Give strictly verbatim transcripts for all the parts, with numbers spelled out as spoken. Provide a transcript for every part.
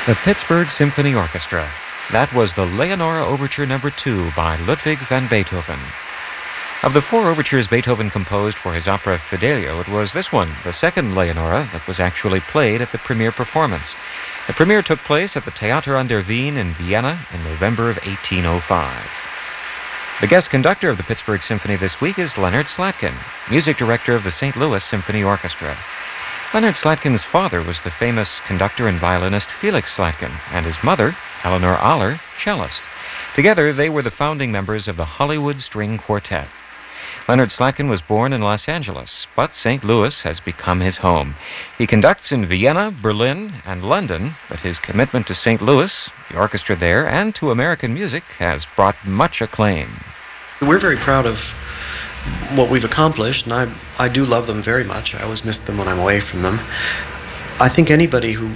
The Pittsburgh Symphony Orchestra. That was the Leonora Overture Number two by Ludwig van Beethoven. Of the four overtures Beethoven composed for his opera Fidelio, it was this one, the second Leonora, that was actually played at the premiere performance. The premiere took place at the Theater an der Wien in Vienna in November of eighteen oh five. The guest conductor of the Pittsburgh Symphony this week is Leonard Slatkin, music director of the Saint Louis Symphony Orchestra. Leonard Slatkin's father was the famous conductor and violinist Felix Slatkin, and his mother, Eleanor Aller, cellist. Together, they were the founding members of the Hollywood String Quartet. Leonard Slatkin was born in Los Angeles, but Saint Louis has become his home. He conducts in Vienna, Berlin, and London, but his commitment to Saint Louis, the orchestra there, and to American music has brought much acclaim. We're very proud of what we've accomplished, and I, I do love them very much. I always miss them when I'm away from them. I think anybody who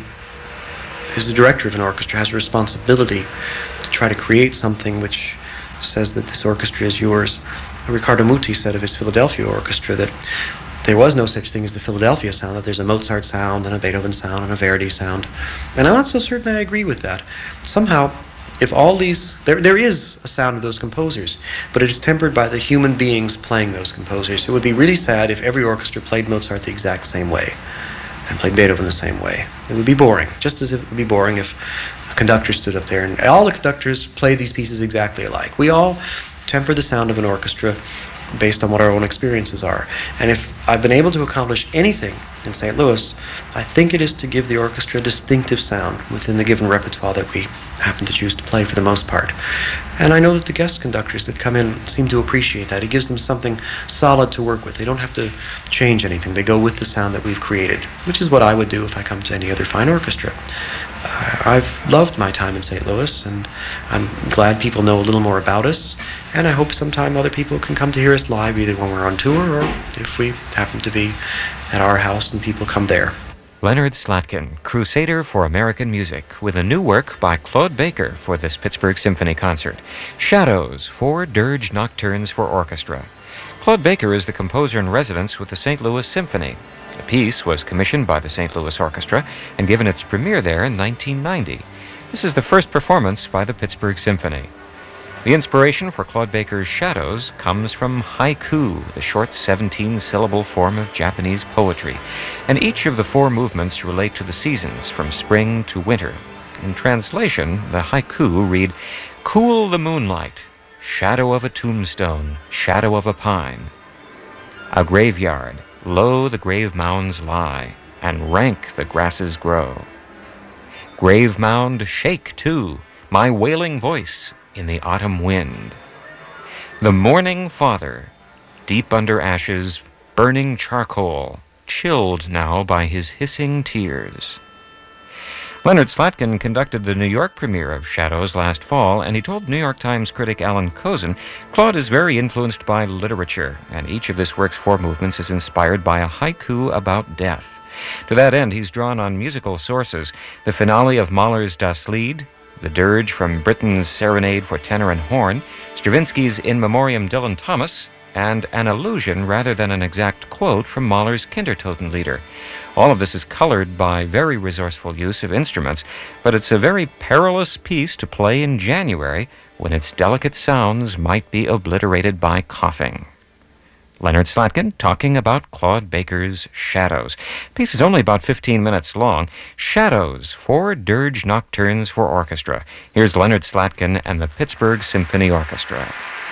is the director of an orchestra has a responsibility to try to create something which says that this orchestra is yours. Riccardo Muti said of his Philadelphia orchestra that there was no such thing as the Philadelphia sound, that there's a Mozart sound and a Beethoven sound and a Verdi sound. And I'm not so certain I agree with that. Somehow, if all these, there, there is a sound of those composers, but it is tempered by the human beings playing those composers. It would be really sad if every orchestra played Mozart the exact same way and played Beethoven the same way. It would be boring, just as if it would be boring if a conductor stood up there and all the conductors played these pieces exactly alike. We all temper the sound of an orchestra based on what our own experiences are. And if I've been able to accomplish anything in Saint Louis, I think it is to give the orchestra a distinctive sound within the given repertoire that we happen to choose to play for the most part. And I know that the guest conductors that come in seem to appreciate that. It gives them something solid to work with. They don't have to change anything. They go with the sound that we've created, which is what I would do if I come to any other fine orchestra. Uh, I've loved my time in Saint Louis, and I'm glad people know a little more about us. And I hope sometime other people can come to hear us live, either when we're on tour or if we happen to be at our house and people come there. Leonard Slatkin, crusader for American music, with a new work by Claude Baker for this Pittsburgh Symphony concert, Shadows, Four Dirge Nocturnes for Orchestra. Claude Baker is the composer in residence with the Saint Louis Symphony. The piece was commissioned by the Saint Louis Orchestra and given its premiere there in nineteen ninety. This is the first performance by the Pittsburgh Symphony. The inspiration for Claude Baker's Shadows comes from haiku, the short seventeen-syllable form of Japanese poetry, and each of the four movements relate to the seasons from spring to winter. In translation, the haiku read, "Cool the moonlight, shadow of a tombstone, shadow of a pine. A graveyard, low the grave mounds lie, and rank the grasses grow. Grave mound, shake too, my wailing voice in the autumn wind. The mourning father, deep under ashes, burning charcoal, chilled now by his hissing tears." Leonard Slatkin conducted the New York premiere of Shadows last fall, and he told New York Times critic Alan Kozin, "Claude is very influenced by literature, and each of this work's four movements is inspired by a haiku about death. To that end, he's drawn on musical sources, the finale of Mahler's Das Lied, the dirge from Britten's Serenade for Tenor and Horn, Stravinsky's In Memoriam Dylan Thomas, and an allusion rather than an exact quote from Mahler's Kindertotenlieder. All of this is colored by very resourceful use of instruments, but it's a very perilous piece to play in January when its delicate sounds might be obliterated by coughing." Leonard Slatkin talking about Claude Baker's Shadows. The piece is only about fifteen minutes long. Shadows, Four Dirge Nocturnes for Orchestra. Here's Leonard Slatkin and the Pittsburgh Symphony Orchestra.